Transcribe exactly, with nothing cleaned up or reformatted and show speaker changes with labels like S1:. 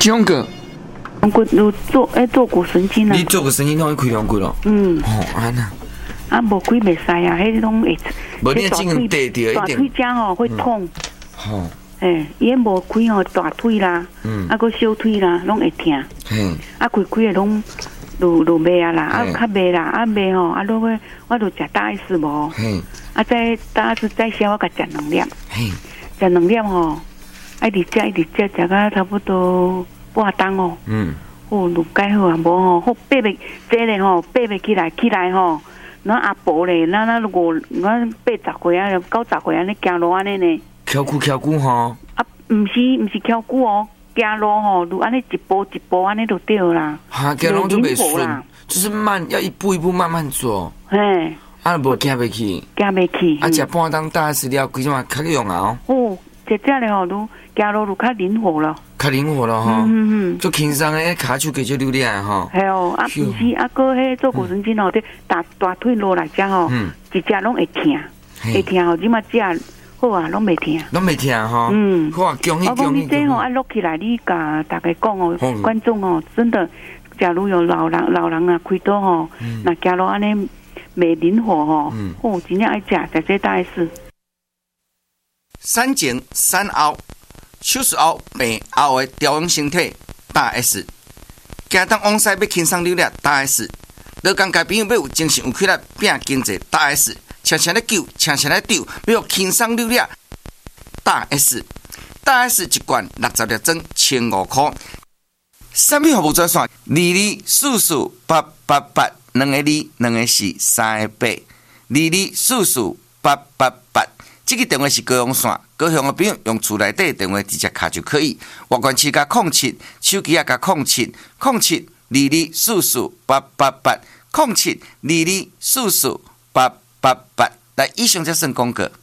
S1: 种个。
S2: 骨有做诶做骨神经啊。
S1: 你做骨神经痛会开两骨咯？
S2: 嗯。
S1: 哦，安那。
S2: 啊，无开袂使啊，迄种会。
S1: 无你精神地着
S2: 大腿筋吼会痛。
S1: 吼。
S2: 诶，伊无开吼大腿啦，嗯，啊个小腿啦，拢会疼。嗯。啊开开诶拢。就就袂啊啦，啊较袂啦，啊袂吼，啊落去我就食大 S 无，啊再大 S 再烧我甲食两粒，食两粒吼，啊一直食一直食食到差不多半冬哦，嗯，哦就改好啊，无吼，好爬袂这咧吼，爬袂起来起来吼，咱阿婆咧，咱咱五咱八十岁啊，九十岁安尼行路安尼呢，
S1: 翘骨翘骨吼，
S2: 啊毋是毋是翘骨哦。走路吼，就安尼一步一步安尼就对啦。
S1: 哈，走路就袂顺，就是慢，要一步一步慢慢做。嘿，啊，无行袂起，
S2: 行袂起。
S1: 啊，食半当大食了，规种啊较用啊
S2: 哦。哦，食食咧吼，都走路就较灵活了。
S1: 较灵活了吼。嗯嗯。就轻松诶，骹手加少溜咧吼。
S2: 系哦，啊，毋是啊，个迄做骨神经吼，伫大大腿落来只吼，一只拢会疼，会疼吼，即马食。好啊，拢袂疼，
S1: 拢袂疼吼。嗯，好啊，恭喜恭喜！
S2: 我讲你这吼，啊，录起来，你甲大家讲哦，观众哦，真的，假如有老人老人啊，开刀吼，那假如安尼袂灵活吼，哦，真正爱食，食这大 S。
S1: 产前产后手术后病后的调养身体，大 S。行当往西要轻松溜达，大 S。老公家朋友要有精神有气力，拼经济，大 S。常常咧救，常常咧丢，要轻松溜达。大 S， 大 S 一罐六十粒装，千五块。产品服务专线：二二四四八八八，两个二，两个四，三个八，二二四四八八八。这个电话是高雄线，高雄的朋友用厝内底电话直接卡就可以。外关市加空七，手机也加空七，空七二二四四八八八，空七二二四四八。八八，来，以上才算广告。